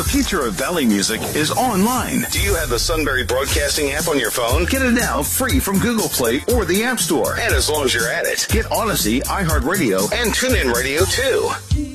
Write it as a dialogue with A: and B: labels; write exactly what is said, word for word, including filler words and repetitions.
A: The future of Valley music is online. Do you have the Sunbury Broadcasting app on your phone? Get it now free from Google Play or the App Store. And as long as you're at it, get Odyssey, iHeartRadio, and TuneIn Radio too.